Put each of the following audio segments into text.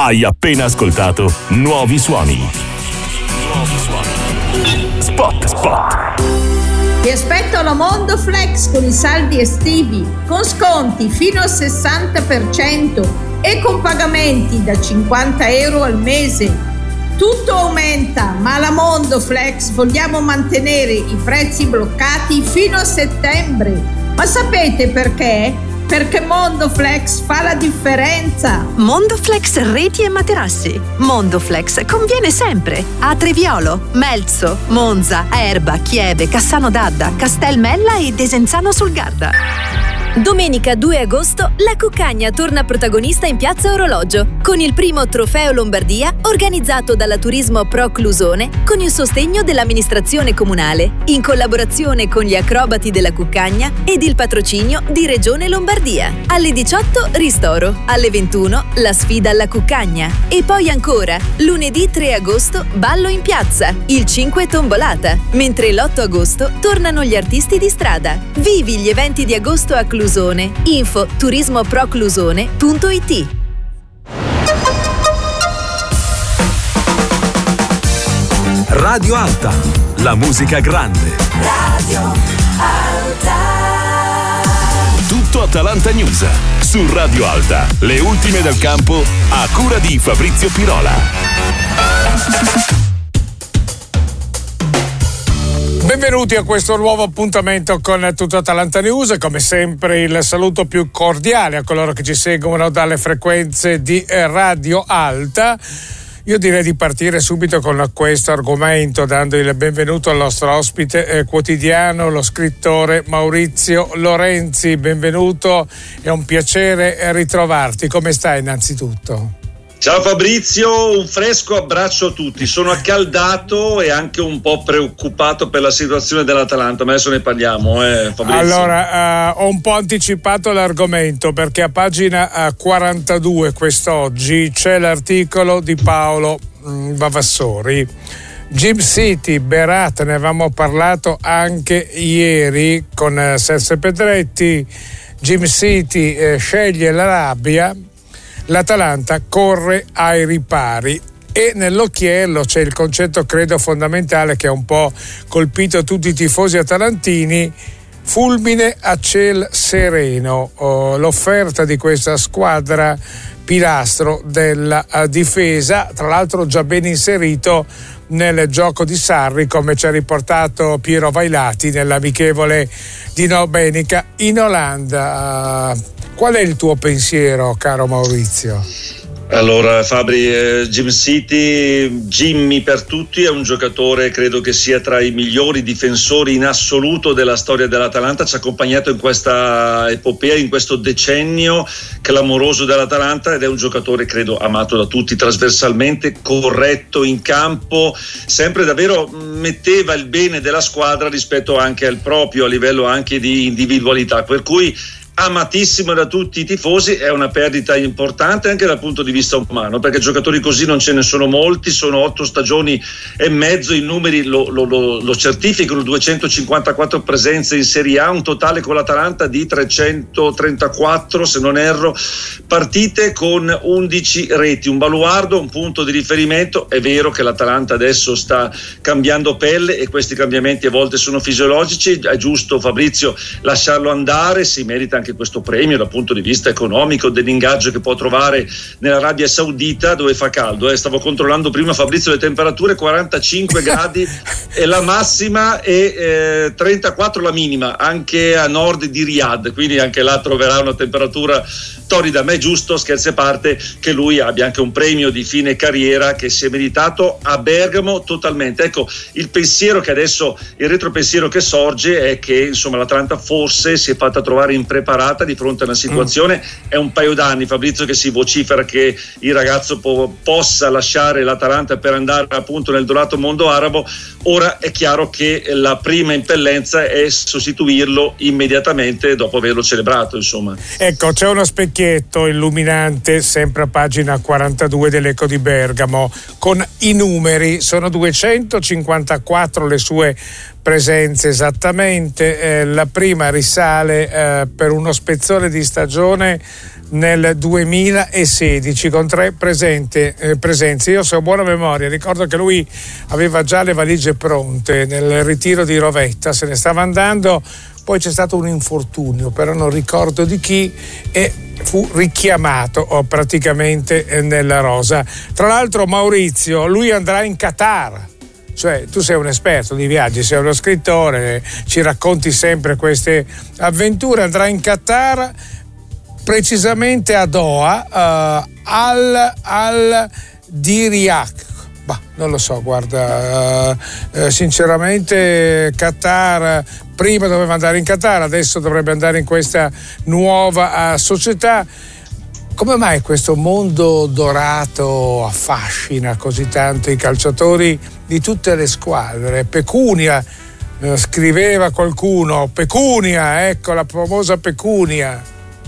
Hai appena ascoltato Nuovi Suoni. Spot. Ti aspetto alla Mondo Flex con i saldi estivi, con sconti fino al 60% e con pagamenti da 50 euro al mese. Tutto aumenta, ma alla Mondo Flex vogliamo mantenere i prezzi bloccati fino a settembre. Ma sapete perché? Perché Mondoflex fa la differenza. Mondoflex reti e materassi. Mondoflex conviene sempre. A Treviolo, Melzo, Monza, Erba, Chieve, Cassano d'Adda, Castelmella e Desenzano sul Garda. Domenica 2 agosto la Cuccagna torna protagonista in Piazza Orologio con il primo Trofeo Lombardia organizzato dalla Turismo Pro Clusone con il sostegno dell'amministrazione comunale in collaborazione con gli acrobati della Cuccagna ed il patrocinio di Regione Lombardia. Alle 18 ristoro, alle 21 la sfida alla Cuccagna e poi ancora lunedì 3 agosto ballo in piazza, il 5 tombolata, mentre l'8 agosto tornano gli artisti di strada. Vivi gli eventi di agosto a Clusone. Info turismoproclusone.it. Radio Alta, la musica grande. Radio Alta. Tutto Atalanta News su Radio Alta. Le ultime dal campo a cura di Fabrizio Pirola. Benvenuti a questo nuovo appuntamento con Tutto Atalanta News. Come sempre il saluto più cordiale a coloro che ci seguono dalle frequenze di Radio Alta. Io direi di partire subito con questo argomento, dando il benvenuto al nostro ospite quotidiano, lo scrittore Maurizio Lorenzi. Benvenuto, è un piacere ritrovarti. Come stai innanzitutto? Ciao Fabrizio, un fresco abbraccio a tutti. Sono accaldato e anche un po' preoccupato per la situazione dell'Atalanta, ma adesso ne parliamo, Fabrizio. Allora, ho un po' anticipato l'argomento perché a pagina 42 quest'oggi c'è l'articolo di Paolo Vavassori. Gym City, Berat, ne avevamo parlato anche ieri con Serse Pedretti. Gym City sceglie la rabbia. L'Atalanta corre ai ripari e nell'occhiello c'è il concetto credo fondamentale che ha un po' colpito tutti i tifosi atalantini: fulmine a ciel sereno. L'offerta di questa squadra pilastro della difesa, tra l'altro già ben inserito nel gioco di Sarri, come ci ha riportato Piero Vailati nell'amichevole di domenica in Olanda. Qual è il tuo pensiero, caro Maurizio? Allora Fabri, Jimmy per tutti è un giocatore, credo che sia tra i migliori difensori in assoluto della storia dell'Atalanta, ci ha accompagnato in questa epopea, in questo decennio clamoroso dell'Atalanta ed è un giocatore credo amato da tutti trasversalmente, corretto in campo, sempre davvero metteva il bene della squadra rispetto anche al proprio, a livello anche di individualità, per cui amatissimo da tutti i tifosi. È una perdita importante anche dal punto di vista umano, perché giocatori così non ce ne sono molti, sono 8 stagioni e mezzo, i numeri lo certificano, 254 presenze in Serie A, un totale con l'Atalanta di 334 se non erro partite, con 11 reti, un baluardo, un punto di riferimento. È vero che l'Atalanta adesso sta cambiando pelle e questi cambiamenti a volte sono fisiologici, è giusto Fabrizio lasciarlo andare, si merita anche questo premio dal punto di vista economico, dell'ingaggio che può trovare nell'Arabia Saudita dove fa caldo. Stavo controllando prima Fabrizio le temperature, 45 gradi è la massima e 34 la minima, anche a nord di Riyadh, quindi anche là troverà una temperatura torrida. Ma è giusto, scherzi a parte, che lui abbia anche un premio di fine carriera che si è meritato a Bergamo totalmente. Ecco, il pensiero che adesso, il retropensiero che sorge è che insomma l'Atalanta forse si è fatta trovare impreparata di fronte a una situazione. È un paio d'anni, Fabrizio, che si vocifera che il ragazzo possa lasciare l'Atalanta per andare appunto nel dorato mondo arabo. Ora è chiaro che la prima impellenza è sostituirlo immediatamente dopo averlo celebrato, insomma. Ecco, c'è uno specchietto illuminante sempre a pagina 42 dell'Eco di Bergamo con i numeri, sono 254 le sue presenze esattamente, la prima risale per uno spezzone di stagione nel 2016 con 3 presenze. Io, se ho buona memoria, ricordo che lui aveva già le valigie pronte nel ritiro di Rovetta, se ne stava andando, poi c'è stato un infortunio, però non ricordo di chi, e fu richiamato praticamente nella rosa. Tra l'altro Maurizio, lui andrà in Qatar. Cioè, tu sei un esperto di viaggi, sei uno scrittore, ci racconti sempre queste avventure. Andrà in Qatar, precisamente a Doha, al Diriyah. Bah, non lo so, guarda, sinceramente Qatar, prima doveva andare in Qatar, adesso dovrebbe andare in questa nuova società. Come mai questo mondo dorato affascina così tanto i calciatori di tutte le squadre? Pecunia, scriveva qualcuno, pecunia, ecco la famosa pecunia.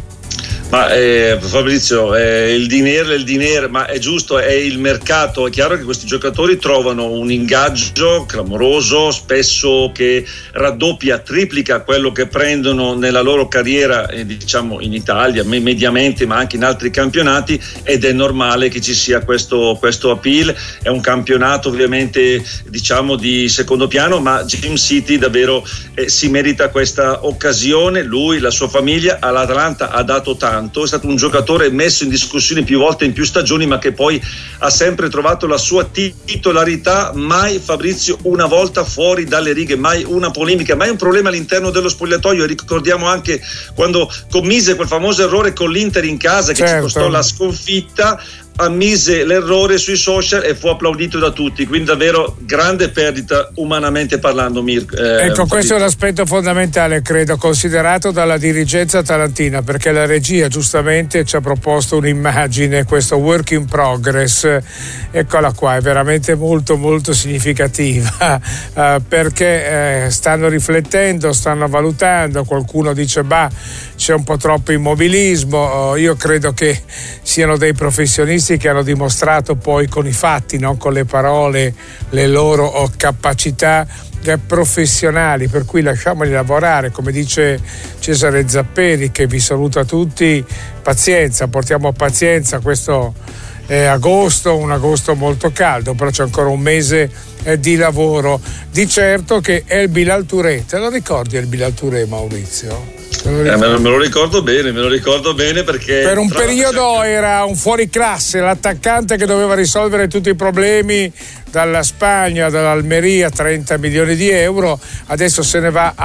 Ma Fabrizio, il dinero, ma è giusto, è il mercato. È chiaro che questi giocatori trovano un ingaggio clamoroso, spesso che raddoppia, triplica quello che prendono nella loro carriera, diciamo in Italia, mediamente, ma anche in altri campionati, ed è normale che ci sia questo appeal. È un campionato ovviamente, diciamo, di secondo piano, ma Jim City davvero si merita questa occasione. Lui, la sua famiglia, all'Atalanta ha dato tanto. È stato un giocatore messo in discussione più volte in più stagioni, ma che poi ha sempre trovato la sua titolarità. Mai, Fabrizio, una volta fuori dalle righe, mai una polemica, mai un problema all'interno dello spogliatoio. Ricordiamo anche quando commise quel famoso errore con l'Inter in casa, che ci costò la sconfitta. Ammise l'errore sui social e fu applaudito da tutti, quindi davvero grande perdita umanamente parlando. Ecco, questo è un aspetto fondamentale, credo, considerato dalla dirigenza atalantina, perché la regia giustamente ci ha proposto un'immagine, questo work in progress, eccola qua, è veramente molto molto significativa, perché stanno riflettendo, stanno valutando. Qualcuno dice c'è un po' troppo immobilismo. Io credo che siano dei professionisti che hanno dimostrato poi con i fatti, non con le parole, le loro capacità professionali, per cui lasciamoli lavorare, come dice Cesare Zapperi, che vi saluta tutti. Pazienza, portiamo pazienza, questo è agosto, un agosto molto caldo, però c'è ancora un mese di lavoro. Di certo che El Bilal Touré, te lo ricordi El Bilal Touré, Maurizio? Me lo ricordo bene perché per un periodo era un fuoriclasse, l'attaccante che doveva risolvere tutti i problemi dalla Spagna, dall'Almeria, 30 milioni di euro, adesso se ne va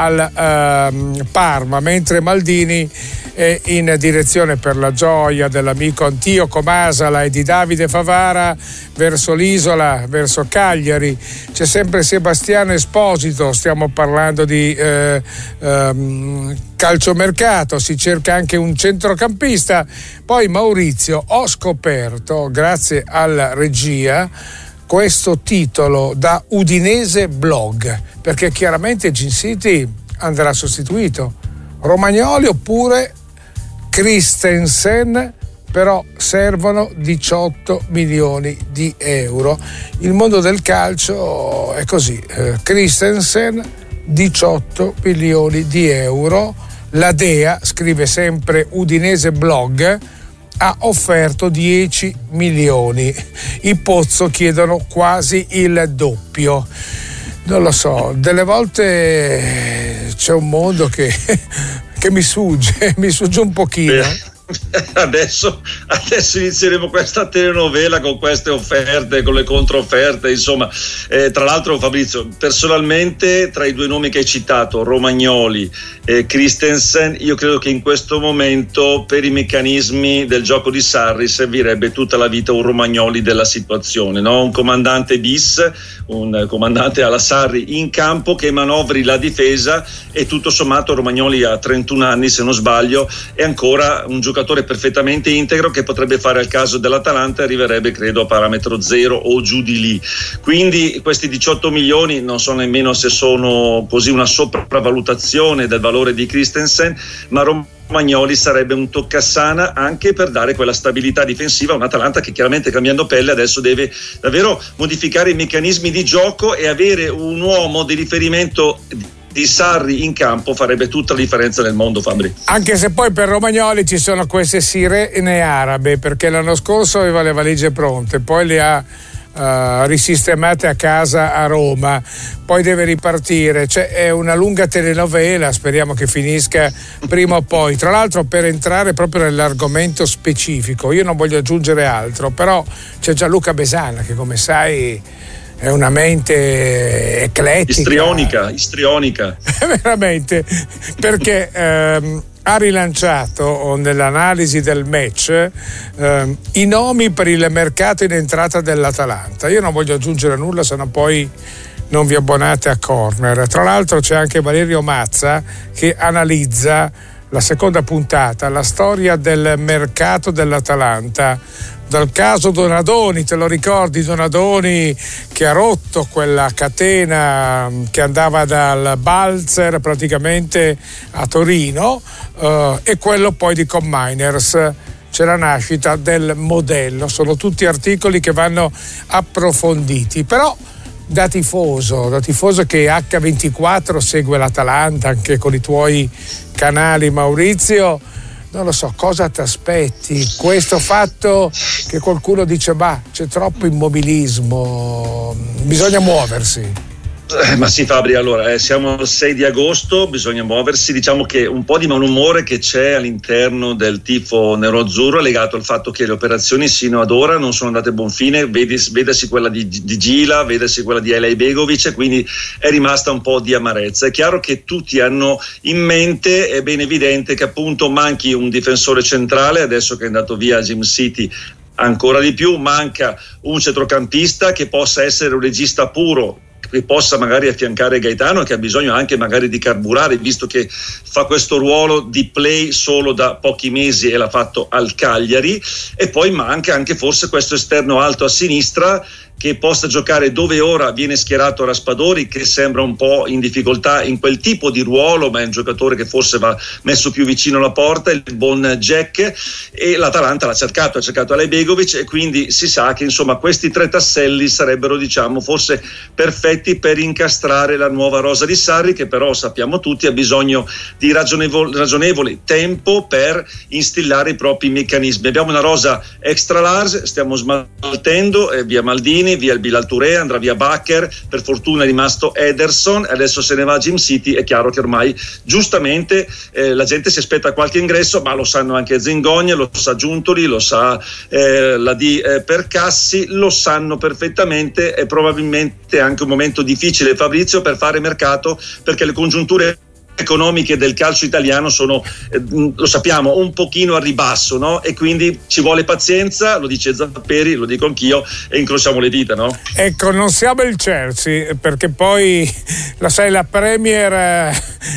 al Parma, mentre Maldini è in direzione, per la gioia dell'amico Antioco Masala e di Davide Favara, verso l'isola, verso Cagliari. C'è sempre Sebastiano Esposito, stiamo parlando di calciomercato, si cerca anche un centrocampista. Poi Maurizio, ho scoperto, grazie alla regia, questo titolo da Udinese Blog, perché chiaramente Jim City andrà sostituito. Romagnoli oppure Christensen, però servono 18 milioni di euro. Il mondo del calcio è così, Christensen 18 milioni di euro. La Dea, scrive sempre Udinese Blog, ha offerto 10 milioni. I Pozzo chiedono quasi il doppio. Non lo so, delle volte c'è un mondo che mi sfugge un pochino. Adesso inizieremo questa telenovela con queste offerte, con le controfferte, insomma. Tra l'altro, Fabrizio, personalmente tra i due nomi che hai citato, Romagnoli e Christensen, io credo che in questo momento, per i meccanismi del gioco di Sarri, servirebbe tutta la vita un Romagnoli della situazione, no? Un comandante bis, un comandante alla Sarri in campo che manovri la difesa, e tutto sommato Romagnoli ha 31 anni, se non sbaglio, è ancora un giocatore perfettamente integro che potrebbe fare al caso dell'Atalanta e arriverebbe, credo, a parametro zero o giù di lì. Quindi questi 18 milioni non so nemmeno se sono così una sopravvalutazione del valore di Christensen, ma Romagnoli sarebbe un toccasana anche per dare quella stabilità difensiva a un Atalanta che, chiaramente, cambiando pelle, adesso deve davvero modificare i meccanismi di gioco e avere un uomo di riferimento di Sarri in campo farebbe tutta la differenza nel mondo, Fabri. Anche se poi per Romagnoli ci sono queste sirene arabe, perché l'anno scorso aveva le valigie pronte, poi le ha risistemate a casa a Roma, poi deve ripartire, cioè è una lunga telenovela, speriamo che finisca prima o poi. Tra l'altro, per entrare proprio nell'argomento specifico, io non voglio aggiungere altro, però c'è Gianluca Besana che, come sai, è una mente eclettica, istrionica veramente, perché ha rilanciato nell'analisi del match i nomi per il mercato in entrata dell'Atalanta. Io non voglio aggiungere nulla, sennò poi non vi abbonate a Corner. Tra l'altro c'è anche Valerio Mazza che analizza la seconda puntata, la storia del mercato dell'Atalanta, dal caso Donadoni, te lo ricordi, Donadoni che ha rotto quella catena che andava dal Balzer praticamente a Torino, e quello poi di Combiners. C'è la nascita del modello, sono tutti articoli che vanno approfonditi, però da tifoso che H24 segue l'Atalanta anche con i tuoi canali, Maurizio, non lo so, cosa ti aspetti? Questo fatto che qualcuno dice c'è troppo immobilismo, bisogna muoversi. Ma sì, Fabri, allora siamo al 6 di agosto, bisogna muoversi. Diciamo che un po' di malumore che c'è all'interno del tifo nero-azzurro è legato al fatto che le operazioni sino ad ora non sono andate a buon fine, vedasi quella di Gila, vedasi quella di Elej Begovic, e quindi è rimasta un po' di amarezza. È chiaro che tutti hanno in mente, è ben evidente che appunto manchi un difensore centrale, adesso che è andato via Jim City ancora di più, manca un centrocampista che possa essere un regista puro, che possa magari affiancare Gaetano, che ha bisogno anche magari di carburare, visto che fa questo ruolo di play solo da pochi mesi e l'ha fatto al Cagliari. E poi manca anche forse questo esterno alto a sinistra che possa giocare dove ora viene schierato Raspadori, che sembra un po' in difficoltà in quel tipo di ruolo, ma è un giocatore che forse va messo più vicino alla porta, il buon Jack. E l'Atalanta ha cercato Elej Begovic, e quindi si sa che insomma questi tre tasselli sarebbero, diciamo, forse perfetti per incastrare la nuova rosa di Sarri, che però sappiamo tutti ha bisogno di ragionevole tempo per instillare i propri meccanismi. Abbiamo una rosa extra large, stiamo smaltendo, via Maldini, via il Bilal Touré, andrà via Bakker, per fortuna è rimasto Ederson, adesso se ne va a Jim City. È chiaro che ormai giustamente la gente si aspetta qualche ingresso, ma lo sanno anche Zingonia, lo sa Giuntoli, lo sa la di Percassi, lo sanno perfettamente. È probabilmente anche un momento difficile, Fabrizio, per fare mercato, perché le congiunture economiche del calcio italiano sono, lo sappiamo, un pochino a ribasso, no? E quindi ci vuole pazienza, lo dice Zapperi, lo dico anch'io, e incrociamo le dita, no? Ecco, non siamo il Chelsea, perché poi la Premier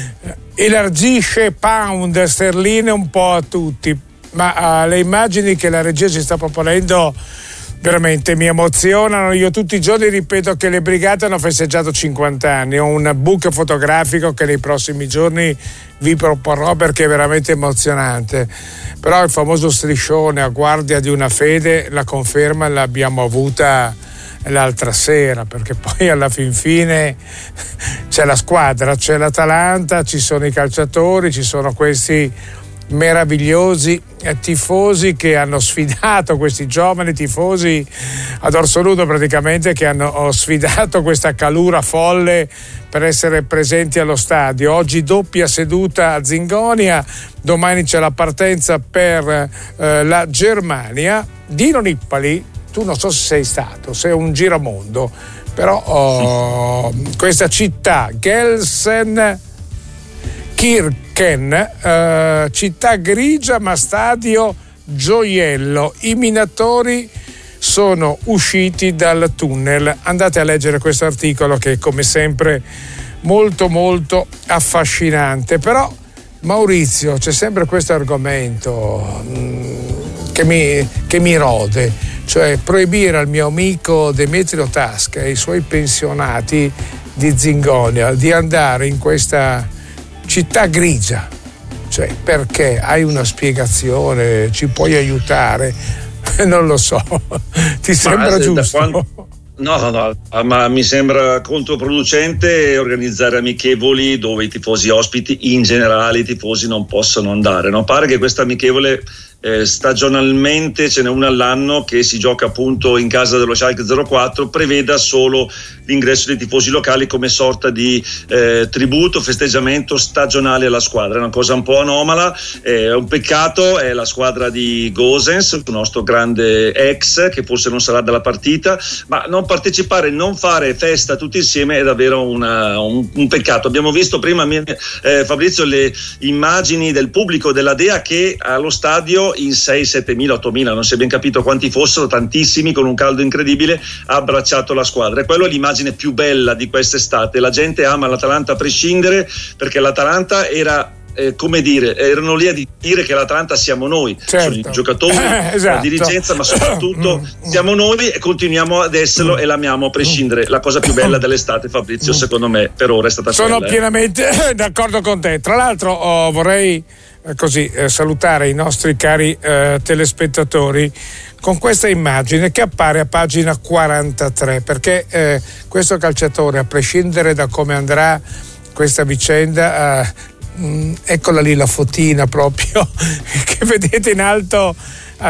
elargisce pound sterline un po' a tutti, ma le immagini che la regia ci sta proponendo veramente mi emozionano. Io tutti i giorni ripeto che le Brigate hanno festeggiato 50 anni. Ho un book fotografico che nei prossimi giorni vi proporrò, perché è veramente emozionante. Però il famoso striscione a guardia di una fede, la conferma l'abbiamo avuta l'altra sera, perché poi alla fin fine c'è la squadra, c'è l'Atalanta, ci sono i calciatori, ci sono questi meravigliosi tifosi che hanno sfidato, questi giovani tifosi ad orso nudo praticamente, che hanno sfidato questa calura folle per essere presenti allo stadio. Oggi doppia seduta a Zingonia, domani c'è la partenza per la Germania. Dino Nippali, tu non so se sei stato, sei un giramondo, però questa città Gelsenkirchen, città grigia ma stadio gioiello. I minatori sono usciti dal tunnel. Andate a leggere questo articolo, che è come sempre molto molto affascinante. Però Maurizio, c'è sempre questo argomento che mi rode, cioè proibire al mio amico Demetrio Tasca e ai suoi pensionati di Zingonia di andare in questa città grigia. Cioè, perché? Hai una spiegazione? Ci puoi aiutare? Non lo so. Ti sembra giusto? No, ma mi sembra controproducente organizzare amichevoli dove i tifosi ospiti, in generale i tifosi, non possono andare. No? Pare che questa amichevole stagionalmente, ce n'è una all'anno che si gioca appunto in casa dello Schalke 04, preveda solo l'ingresso dei tifosi locali come sorta di tributo, festeggiamento stagionale alla squadra. È una cosa un po' anomala, è un peccato. È la squadra di Gosens, il nostro grande ex, che forse non sarà dalla partita, ma non partecipare, non fare festa tutti insieme è davvero un peccato. Abbiamo visto prima, Fabrizio, le immagini del pubblico della Dea che allo stadio in 6, 7.000, 8.000, non si è ben capito quanti fossero, tantissimi, con un caldo incredibile, ha abbracciato la squadra. E quello è l'immagine più bella di quest'estate. La gente ama l'Atalanta a prescindere, perché l'Atalanta era erano lì a dire che l'Atalanta siamo noi, certo. Sono i giocatori, esatto. La dirigenza, ma soprattutto siamo noi e continuiamo ad esserlo e l'amiamo a prescindere. La cosa più bella dell'estate, Fabrizio, secondo me per ora è stata Sono quella. pienamente d'accordo con te. Tra l'altro vorrei salutare i nostri cari telespettatori con questa immagine che appare a pagina 43, perché questo calciatore, a prescindere da come andrà questa vicenda, eccola lì la fotina proprio che vedete in alto a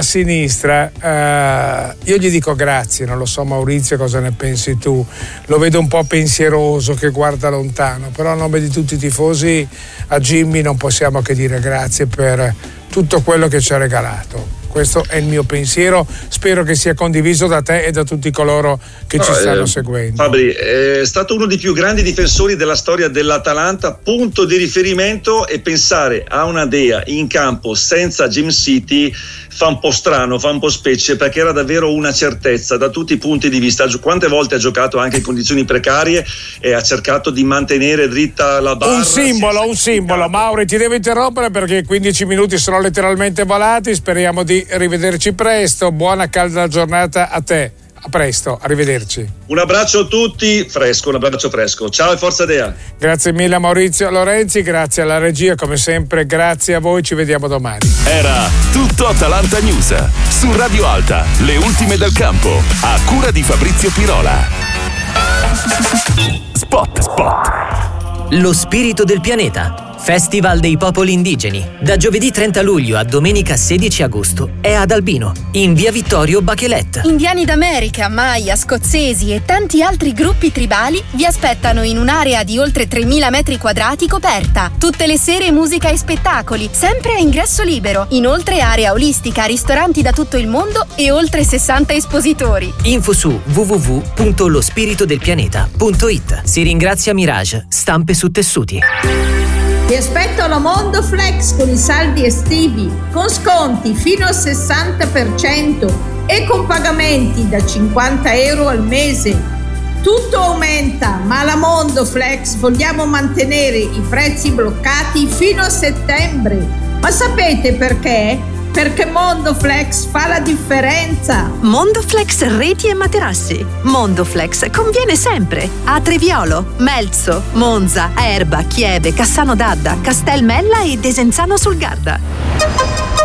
sinistra, io gli dico grazie. Non lo so, Maurizio, cosa ne pensi tu? Lo vedo un po' pensieroso, che guarda lontano, però a nome di tutti i tifosi a Jimmy non possiamo che dire grazie per tutto quello che ci ha regalato. Questo è il mio pensiero, spero che sia condiviso da te e da tutti coloro che ci stanno seguendo. Fabri, è stato uno dei più grandi difensori della storia dell'Atalanta, punto di riferimento, e pensare a una Dea in campo senza Jim City fa un po' strano, fa un po' specie, perché era davvero una certezza da tutti i punti di vista. Quante volte ha giocato anche in condizioni precarie e ha cercato di mantenere dritta la barra. Un simbolo. Mauri, ti devo interrompere perché 15 minuti sono letteralmente volati. Speriamo di rivederci presto. Buona calda giornata a te. A presto, arrivederci. Un abbraccio a tutti, un abbraccio fresco. Ciao e forza Dea. Grazie mille a Maurizio Lorenzi, grazie alla regia, come sempre, grazie a voi, ci vediamo domani. Era tutto Atalanta News su Radio Alta, le ultime del campo, a cura di Fabrizio Pirola. Spot. Lo spirito del pianeta. Festival dei popoli indigeni. Da giovedì 30 luglio a domenica 16 agosto è ad Albino, in via Vittorio Bachelet. Indiani d'America, Maya, scozzesi e tanti altri gruppi tribali vi aspettano in un'area di oltre 3.000 metri quadrati coperta. Tutte le sere musica e spettacoli, sempre a ingresso libero. Inoltre area olistica, ristoranti da tutto il mondo e oltre 60 espositori. Info su www.lospiritodelpianeta.it. Si ringrazia Mirage, stampe su tessuti. Ti aspetto alla Mondo Flex con i saldi estivi, con sconti fino al 60% e con pagamenti da 50 euro al mese. Tutto aumenta, ma alla Mondo Flex vogliamo mantenere i prezzi bloccati fino a settembre. Ma sapete perché? Perché Mondoflex fa la differenza. Mondoflex reti e materassi. Mondoflex conviene sempre. A Treviolo, Melzo, Monza, Erba, Chieve, Cassano d'Adda, Castelmella e Desenzano sul Garda.